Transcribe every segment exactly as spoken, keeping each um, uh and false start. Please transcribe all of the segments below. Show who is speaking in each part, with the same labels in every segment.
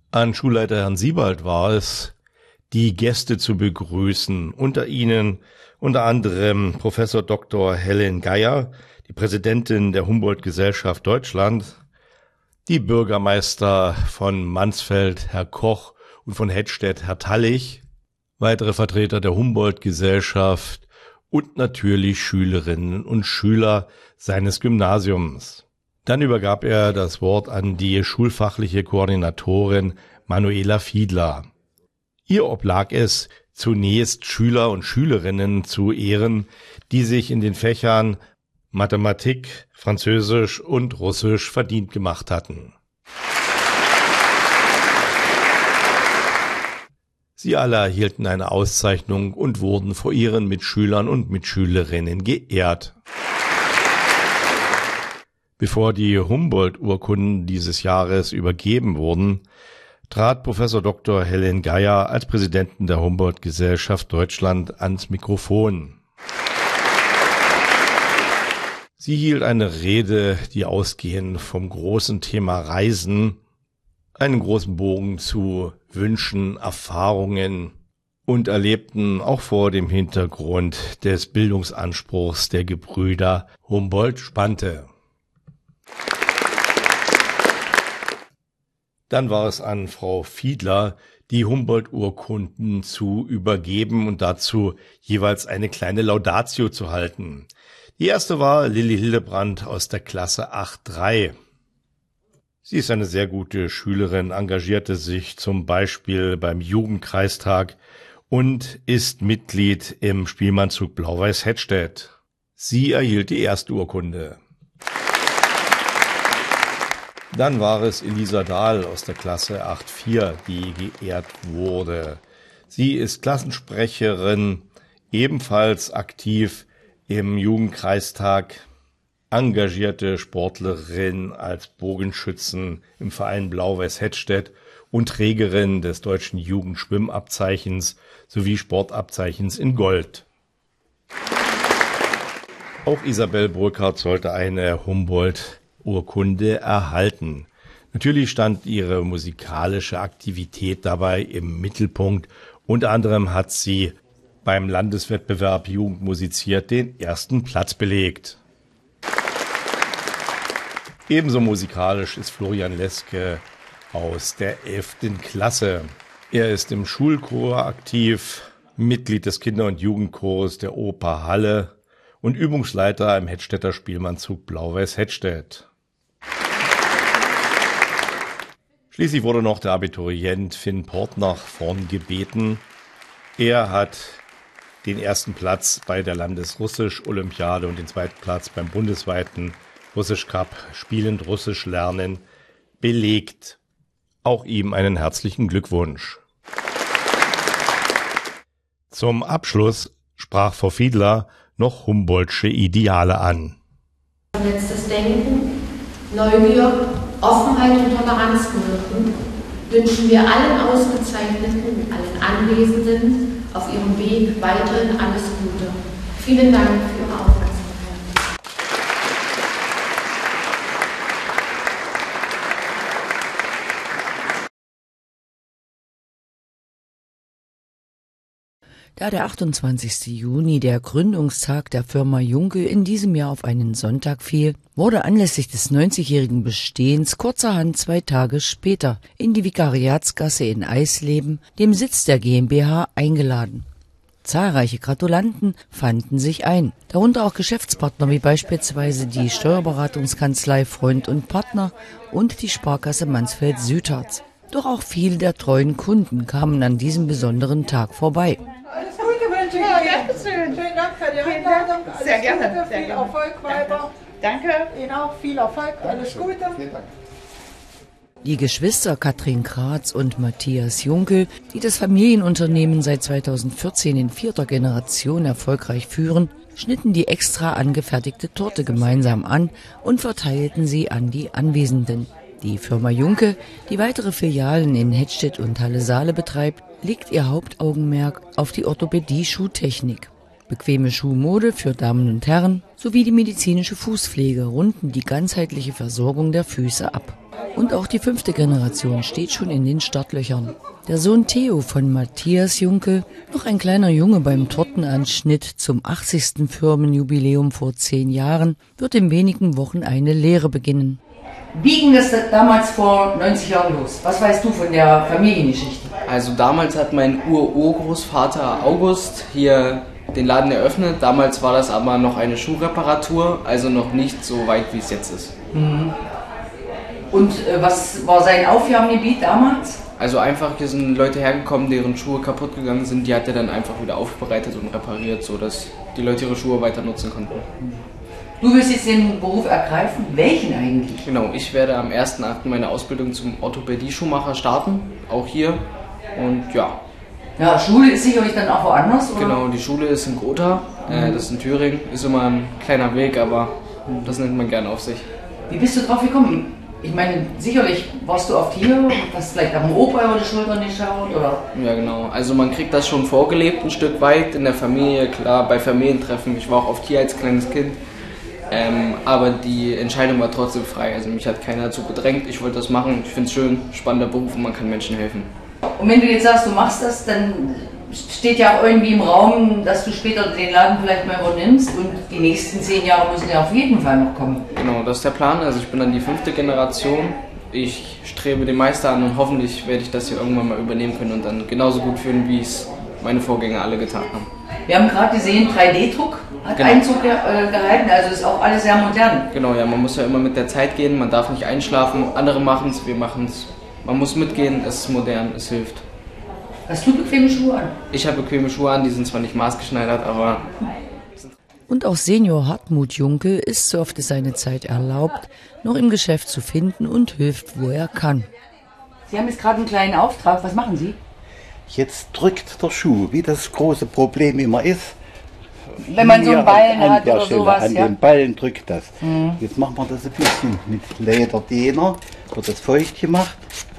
Speaker 1: An Schulleiter Herrn Siebald war es, die Gäste zu begrüßen. Unter ihnen unter anderem Professor Doktor Helen Geier, die Präsidentin der Humboldt-Gesellschaft Deutschland, die Bürgermeister von Mansfeld, Herr Koch, und von Hettstedt, Herr Tallich, weitere Vertreter der Humboldt-Gesellschaft und natürlich Schülerinnen und Schüler seines Gymnasiums. Dann übergab er das Wort an die schulfachliche Koordinatorin Manuela Fiedler. Ihr oblag es, zunächst Schüler und Schülerinnen zu ehren, die sich in den Fächern Mathematik, Französisch und Russisch verdient gemacht hatten. Sie alle erhielten eine Auszeichnung und wurden vor ihren Mitschülern und Mitschülerinnen geehrt. Bevor die Humboldt-Urkunden dieses Jahres übergeben wurden, trat Professor Doktor Helen Geier als Präsidentin der Humboldt-Gesellschaft Deutschland ans Mikrofon. Sie hielt eine Rede, die ausgehend vom großen Thema Reisen einen großen Bogen zu Wünschen, Erfahrungen und Erlebten auch vor dem Hintergrund des Bildungsanspruchs der Gebrüder Humboldt spannte. Dann war es an Frau Fiedler, die Humboldt-Urkunden zu übergeben und dazu jeweils eine kleine Laudatio zu halten. Die erste war Lilly Hildebrandt aus der Klasse acht drei. Sie ist eine sehr gute Schülerin, engagierte sich zum Beispiel beim Jugendkreistag und ist Mitglied im Spielmannzug Blau-Weiß Hettstedt. Sie erhielt die erste Urkunde. Dann war es Elisa Dahl aus der Klasse acht vier, die geehrt wurde. Sie ist Klassensprecherin, ebenfalls aktiv im Jugendkreistag, engagierte Sportlerin als Bogenschützen im Verein Blau-Weiß Hettstedt und Trägerin des deutschen Jugendschwimmabzeichens sowie Sportabzeichens in Gold. Auch Isabel Burkhardt sollte eine Humboldt-Urkunde erhalten. Natürlich stand ihre musikalische Aktivität dabei im Mittelpunkt. Unter anderem hat sie beim Landeswettbewerb Jugend musiziert den ersten Platz belegt. Ebenso musikalisch ist Florian Leske aus der elften Klasse. Er ist im Schulchor aktiv, Mitglied des Kinder- und Jugendchors der Oper Halle und Übungsleiter im Hettstedter Spielmannzug Blau-Weiß Hettstedt. Schließlich wurde noch der Abiturient Finn Port nach vorn gebeten. Er hat den ersten Platz bei der Landesrussisch-Olympiade und den zweiten Platz beim bundesweiten Russisch Cup Spielend Russisch lernen belegt. Auch ihm einen herzlichen Glückwunsch. Zum Abschluss sprach Frau Fiedler noch Humboldtsche Ideale an.
Speaker 2: Letztes Denken, Neugier, Offenheit und Toleranz bewirken, wünschen wir allen Ausgezeichneten, allen Anwesenden auf ihrem Weg weiterhin alles Gute. Vielen Dank für Ihre Aufmerksamkeit.
Speaker 3: Da der achtundzwanzigste Juni, der Gründungstag der Firma Junke, in diesem Jahr auf einen Sonntag fiel, wurde anlässlich des neunzigjährigen Bestehens kurzerhand zwei Tage später in die Vikariatsgasse in Eisleben, dem Sitz der GmbH, eingeladen. Zahlreiche Gratulanten fanden sich ein, darunter auch Geschäftspartner wie beispielsweise die Steuerberatungskanzlei Freund und Partner und die Sparkasse Mansfeld-Südharz. Doch auch viele der treuen Kunden kamen an diesem besonderen Tag vorbei.
Speaker 4: Alles Gute wünsche ich Ihnen.
Speaker 5: Ja, danke schön.
Speaker 4: Vielen Dank für die Einladung. Alles
Speaker 5: Sehr gerne.
Speaker 4: Gute,
Speaker 5: Sehr
Speaker 4: viel
Speaker 5: gerne.
Speaker 4: Erfolg weiter.
Speaker 5: Danke.
Speaker 4: Ihnen auch viel Erfolg. Alles Gute.
Speaker 6: Vielen Dank.
Speaker 3: Die Geschwister Katrin Kratz und Matthias Junke, die das Familienunternehmen seit zweitausendvierzehn in vierter Generation erfolgreich führen, schnitten die extra angefertigte Torte gemeinsam an und verteilten sie an die Anwesenden. Die Firma Junke, die weitere Filialen in Hettstedt und Halle-Saale betreibt, legt ihr Hauptaugenmerk auf die Orthopädie-Schuhtechnik. Bequeme Schuhmode für Damen und Herren sowie die medizinische Fußpflege runden die ganzheitliche Versorgung der Füße ab. Und auch die fünfte Generation steht schon in den Startlöchern. Der Sohn Theo von Matthias Junke, noch ein kleiner Junge beim Tortenanschnitt zum achtzigsten Firmenjubiläum vor zehn Jahren, wird in wenigen Wochen eine Lehre beginnen.
Speaker 5: Wie ging das damals vor neunzig Jahren los? Was weißt du von der Familiengeschichte?
Speaker 6: Also damals hat mein Ur-Urgroßvater August hier den Laden eröffnet. Damals war das aber noch eine Schuhreparatur, also noch nicht so weit, wie es jetzt ist.
Speaker 5: Mhm. Und äh, was war sein Aufgabengebiet damals?
Speaker 6: Also einfach, hier sind Leute hergekommen, deren Schuhe kaputt gegangen sind. Die hat er dann einfach wieder aufbereitet und repariert, sodass die Leute ihre Schuhe weiter nutzen konnten.
Speaker 5: Du willst jetzt den Beruf ergreifen? Welchen eigentlich?
Speaker 6: Genau, ich werde am ersten achten meine Ausbildung zum Orthopädie-Schuhmacher starten, auch hier. Und ja.
Speaker 5: Ja, Schule ist sicherlich dann auch woanders, oder?
Speaker 6: Genau, die Schule ist in Gotha, äh, das ist in Thüringen. Ist immer ein kleiner Weg, aber das nimmt man gerne auf sich.
Speaker 5: Wie bist du drauf gekommen? Ich meine, sicherlich warst du oft hier, hast vielleicht am Opa über die Schulter geschaut, oder?
Speaker 6: Ja, genau. Also man kriegt das schon vorgelebt ein Stück weit in der Familie, klar, bei Familientreffen. Ich war auch oft hier als kleines Kind. Ähm, aber die Entscheidung war trotzdem frei. Also mich hat keiner dazu gedrängt. Ich wollte das machen. Ich finde es schön, spannender Beruf und man kann Menschen helfen.
Speaker 5: Und wenn du jetzt sagst, du machst das, dann steht ja auch irgendwie im Raum, dass du später den Laden vielleicht mal übernimmst und die nächsten zehn Jahre müssen ja auf jeden Fall noch kommen.
Speaker 6: Genau, das ist der Plan. Also ich bin dann die fünfte Generation. Ich strebe den Meister an und hoffentlich werde ich das hier irgendwann mal übernehmen können und dann genauso gut führen, wie es meine Vorgänger alle getan haben.
Speaker 5: Wir haben gerade gesehen, drei D Druck hat
Speaker 6: genau.
Speaker 5: Einzug ge äh, gehalten, also ist auch alles sehr modern.
Speaker 6: Genau, ja, man muss ja immer mit der Zeit gehen, man darf nicht einschlafen, andere machen es, wir machen es. Man muss mitgehen, es ist modern, es hilft.
Speaker 5: Hast du bequeme Schuhe an?
Speaker 6: Ich habe bequeme Schuhe an, die sind zwar nicht maßgeschneidert, aber...
Speaker 3: Und auch Senior Hartmut Junke ist, so oft es seine Zeit erlaubt, noch im Geschäft zu finden und hilft, wo er kann.
Speaker 5: Sie haben jetzt gerade einen kleinen Auftrag, was machen Sie?
Speaker 7: Jetzt drückt der Schuh, wie das große Problem immer ist.
Speaker 5: Wenn man so einen Ballen
Speaker 7: an
Speaker 5: hat
Speaker 7: der
Speaker 5: oder
Speaker 7: Stelle,
Speaker 5: sowas,
Speaker 7: an
Speaker 5: ja?
Speaker 7: den Ballen drückt das.
Speaker 5: Mhm.
Speaker 7: Jetzt machen wir das ein bisschen mit Lederdehner, wird das feucht gemacht.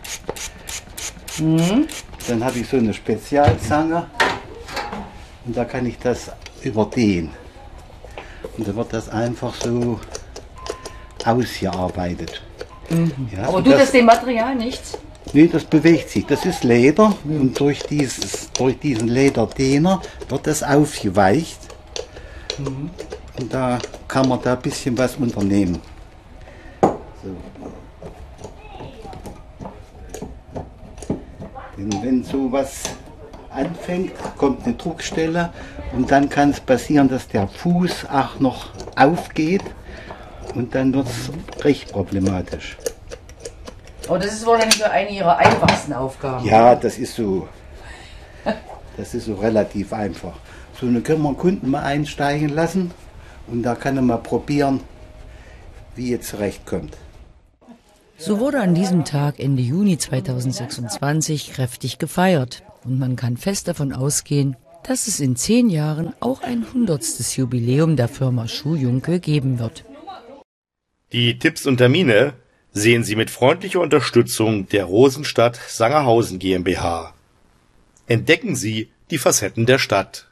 Speaker 5: Mhm.
Speaker 7: Dann habe ich so eine Spezialzange und da kann ich das überdehnen. Und dann wird das einfach so ausgearbeitet.
Speaker 5: Mhm.
Speaker 7: Ja,
Speaker 5: Aber tut das, das dem Material nichts?
Speaker 7: Nee, das bewegt sich. Das ist Leder und durch, dieses, durch diesen Lederdehner wird das aufgeweicht. Mhm. Und da kann man da ein bisschen was unternehmen. So. Wenn, wenn sowas anfängt, kommt eine Druckstelle und dann kann es passieren, dass der Fuß auch noch aufgeht und dann wird es recht problematisch.
Speaker 5: Aber das ist wahrscheinlich so eine Ihrer einfachsten Aufgaben.
Speaker 7: Ja, das ist so, das ist so relativ einfach. So, dann können wir einen Kunden mal einsteigen lassen und da kann er mal probieren, wie er zurechtkommt.
Speaker 3: So wurde an diesem Tag Ende Juni zweitausendsechsundzwanzig kräftig gefeiert und man kann fest davon ausgehen, dass es in zehn Jahren auch ein hundertstes Jubiläum der Firma Schuh Junke geben wird.
Speaker 1: Die Tipps und Termine sehen Sie mit freundlicher Unterstützung der Rosenstadt Sangerhausen GmbH. Entdecken Sie die Facetten der Stadt.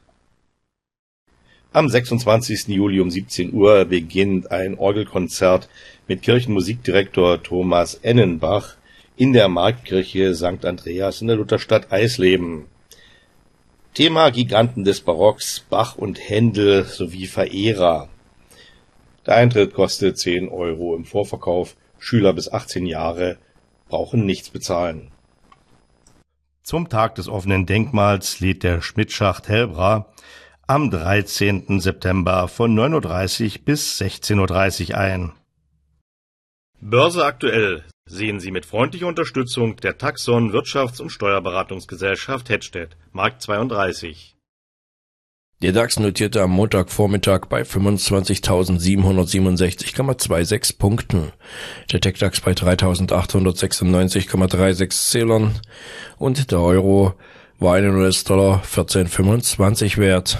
Speaker 1: Am sechsundzwanzigsten Juli um siebzehn Uhr beginnt ein Orgelkonzert mit Kirchenmusikdirektor Thomas Ennenbach in der Marktkirche Sankt Andreas in der Lutherstadt Eisleben. Thema Giganten des Barocks, Bach und Händel sowie Verehrer. Der Eintritt kostet zehn Euro im Vorverkauf. Schüler bis achtzehn Jahre brauchen nichts bezahlen. Zum Tag des offenen Denkmals lädt der Schmidtschacht Helbra am dreizehnten September von neun Uhr dreißig bis sechzehn Uhr dreißig ein. Börse aktuell sehen Sie mit freundlicher Unterstützung der Taxon Wirtschafts- und Steuerberatungsgesellschaft Hettstedt, Markt zweiunddreißig.
Speaker 8: Der DAX notierte am Montagvormittag bei fünfundzwanzigtausendsiebenhundertsiebenundsechzig Komma sechsundzwanzig Punkten, der TechDAX bei dreitausendachthundertsechsundneunzig Komma sechsunddreißig Zählern und der Euro war einen U S-Dollar vierzehn Komma fünfundzwanzig wert.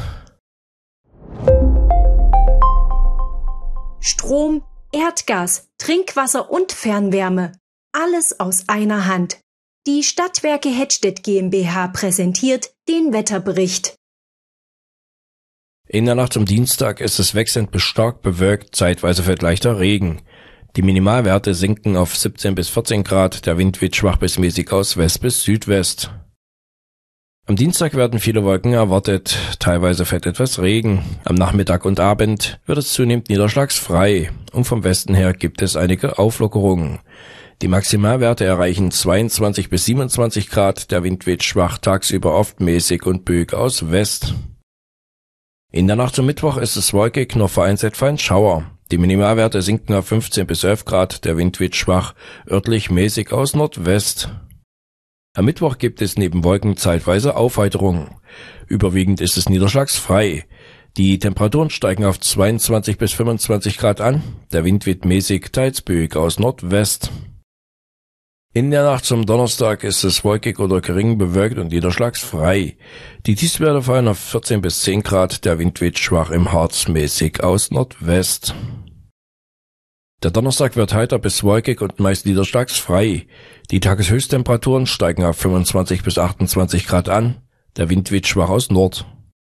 Speaker 9: Strom, Erdgas, Trinkwasser und Fernwärme. Alles aus einer Hand. Die Stadtwerke Hettstedt GmbH präsentiert den Wetterbericht.
Speaker 8: In der Nacht zum Dienstag ist es wechselnd bis stark bewölkt, zeitweise fällt leichter Regen. Die Minimalwerte sinken auf siebzehn bis vierzehn Grad, der Wind weht schwach bis mäßig aus West bis Südwest. Am Dienstag werden viele Wolken erwartet, teilweise fällt etwas Regen. Am Nachmittag und Abend wird es zunehmend niederschlagsfrei und vom Westen her gibt es einige Auflockerungen. Die Maximalwerte erreichen zweiundzwanzig bis siebenundzwanzig Grad, der Wind weht schwach, tagsüber oft mäßig und böig aus West. In der Nacht zum Mittwoch ist es wolkig, nur vereinzelt fallen Schauer. Die Minimalwerte sinken auf fünfzehn bis elf Grad, der Wind weht schwach, örtlich mäßig aus Nordwest. Am Mittwoch gibt es neben Wolken zeitweise Aufheiterung. Überwiegend ist es niederschlagsfrei. Die Temperaturen steigen auf zweiundzwanzig bis fünfundzwanzig Grad an, der Wind weht mäßig, teils böig aus Nordwest. In der Nacht zum Donnerstag ist es wolkig oder gering bewölkt und niederschlagsfrei. Die Tiefstwerte fallen auf vierzehn bis zehn Grad, der Wind weht schwach im Harz mäßig aus Nordwest. Der Donnerstag wird heiter bis wolkig und meist niederschlagsfrei. Die Tageshöchsttemperaturen steigen auf fünfundzwanzig bis achtundzwanzig Grad an, der Wind weht schwach aus Nord.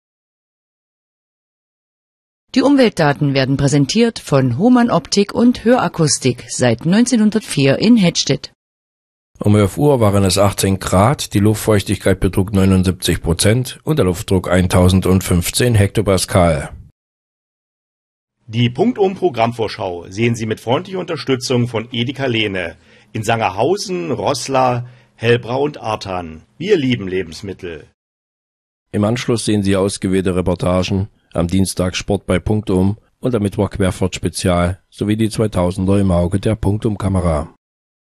Speaker 3: Die Umweltdaten werden präsentiert von Hohmann Optik und Hörakustik seit neunzehnhundertvier in Hettstedt.
Speaker 8: Um elf Uhr waren es achtzehn Grad, die Luftfeuchtigkeit betrug neunundsiebzig Prozent und der Luftdruck eintausendfünfzehn Hektopascal.
Speaker 1: Die Punktum-Programmvorschau sehen Sie mit freundlicher Unterstützung von Edeka Lehne in Sangerhausen, Roßla, Hellbrau und Arthan. Wir lieben Lebensmittel.
Speaker 8: Im Anschluss sehen Sie ausgewählte Reportagen, am Dienstag Sport bei Punktum und am Mittwoch Querfahrt Spezial sowie die zweitausender im Auge der Punktum-Kamera.